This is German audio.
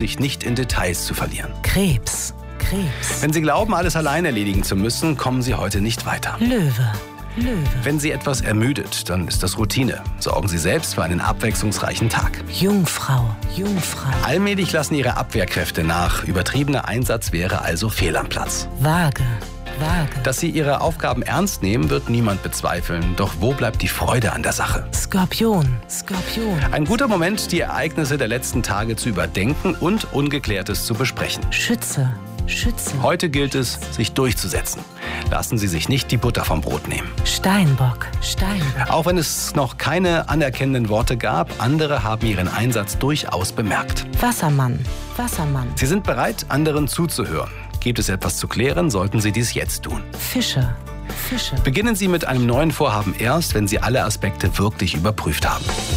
sich nicht in Details zu verlieren. Krebs. Wenn Sie glauben, alles allein erledigen zu müssen, kommen Sie heute nicht weiter. Löwe. Wenn Sie etwas ermüdet, dann ist das Routine. Sorgen Sie selbst für einen abwechslungsreichen Tag. Jungfrau. Allmählich lassen Ihre Abwehrkräfte nach. Übertriebener Einsatz wäre also fehl am Platz. Waage. Dass Sie Ihre Aufgaben ernst nehmen, wird niemand bezweifeln. Doch wo bleibt die Freude an der Sache? Skorpion. Ein guter Moment, die Ereignisse der letzten Tage zu überdenken und Ungeklärtes zu besprechen. Schütze. Heute gilt es, sich durchzusetzen. Lassen Sie sich nicht die Butter vom Brot nehmen. Steinbock. Auch wenn es noch keine anerkennenden Worte gab, andere haben Ihren Einsatz durchaus bemerkt. Wassermann. Sie sind bereit, anderen zuzuhören. Gibt es etwas zu klären, sollten Sie dies jetzt tun. Fische. Beginnen Sie mit einem neuen Vorhaben erst, wenn Sie alle Aspekte wirklich überprüft haben.